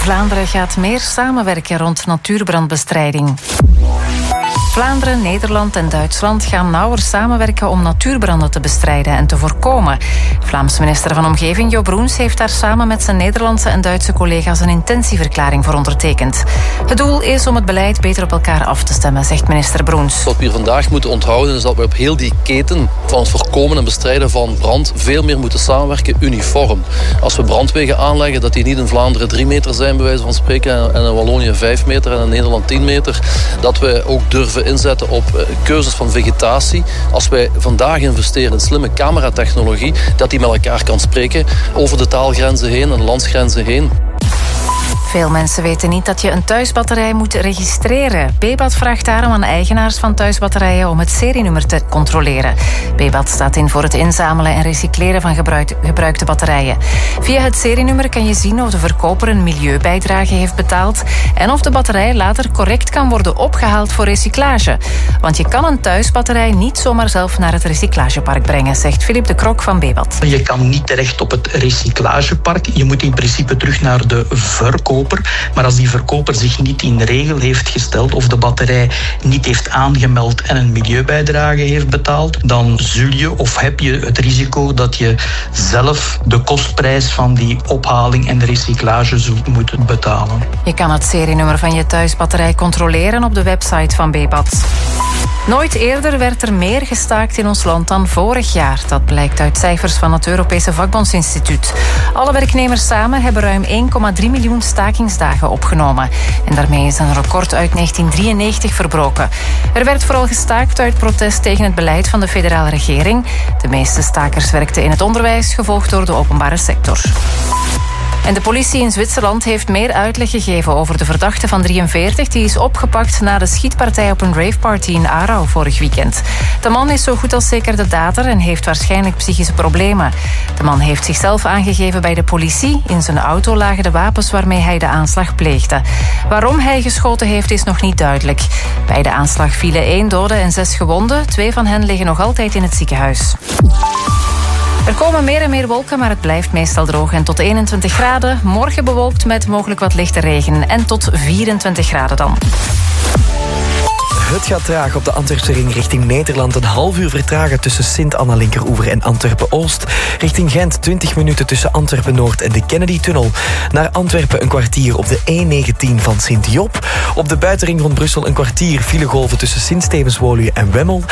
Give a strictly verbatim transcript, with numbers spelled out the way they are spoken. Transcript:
Vlaanderen gaat meer samenwerken rond natuurbrandbestrijding. Vlaanderen, Nederland en Duitsland gaan nauwer samenwerken om natuurbranden te bestrijden en te voorkomen. Vlaams minister van Omgeving Jo Broens heeft daar samen met zijn Nederlandse en Duitse collega's een intentieverklaring voor ondertekend. Het doel is om het beleid beter op elkaar af te stemmen, zegt minister Broens. Wat we hier vandaag moeten onthouden is dat we op heel die keten van het voorkomen en bestrijden van brand veel meer moeten samenwerken uniform. Als we brandwegen aanleggen, dat die niet in Vlaanderen drie meter zijn, bij wijze van spreken, en in Wallonië vijf meter en in Nederland tien meter, dat we ook durven inzetten op keuzes van vegetatie. Als wij vandaag investeren in slimme cameratechnologie, dat die met elkaar kan spreken over de taalgrenzen heen en landsgrenzen heen. Veel mensen weten niet dat je een thuisbatterij moet registreren. Bebat vraagt daarom aan eigenaars van thuisbatterijen om het serienummer te controleren. Bebat staat in voor het inzamelen en recycleren van gebruik, gebruikte batterijen. Via het serienummer kan je zien of de verkoper een milieubijdrage heeft betaald en of de batterij later correct kan worden opgehaald voor recyclage. Want je kan een thuisbatterij niet zomaar zelf naar het recyclagepark brengen, zegt Philip de Krok van Bebat. Je kan niet terecht op het recyclagepark. Je moet in principe terug naar de verkoper. Maar als die verkoper zich niet in regel heeft gesteld of de batterij niet heeft aangemeld en een milieubijdrage heeft betaald, dan zul je of heb je het risico dat je zelf de kostprijs van die ophaling en de recyclage zult moeten betalen. Je kan het serienummer van je thuisbatterij controleren op de website van Bebat. Nooit eerder werd er meer gestaakt in ons land dan vorig jaar. Dat blijkt uit cijfers van het Europese Vakbondsinstituut. Alle werknemers samen hebben ruim één komma drie miljoen stakingsdagen opgenomen. En daarmee is een record uit negentien drieënnegentig verbroken. Er werd vooral gestaakt uit protest tegen het beleid van de federale regering. De meeste stakers werkten in het onderwijs, gevolgd door de openbare sector. En de politie in Zwitserland heeft meer uitleg gegeven over de verdachte van drieënveertig... die is opgepakt na de schietpartij op een raveparty in Aarau vorig weekend. De man is zo goed als zeker de dader en heeft waarschijnlijk psychische problemen. De man heeft zichzelf aangegeven bij de politie. In zijn auto lagen de wapens waarmee hij de aanslag pleegde. Waarom hij geschoten heeft is nog niet duidelijk. Bij de aanslag vielen één dode en zes gewonden. Twee van hen liggen nog altijd in het ziekenhuis. Er komen meer en meer wolken, maar het blijft meestal droog en tot eenentwintig graden. Morgen bewolkt met mogelijk wat lichte regen en tot vierentwintig graden dan. Het gaat traag op de Antwerpse ring richting Nederland. Een half uur vertragen tussen Sint-Anna-Linkeroever en Antwerpen-Oost. Richting Gent twintig minuten tussen Antwerpen-Noord en de Kennedy-tunnel. Naar Antwerpen een kwartier op de E negentien van Sint-Job. Op de buitenring rond Brussel een kwartier filegolven tussen Sint-Stevens-Woluwe en Wemmel.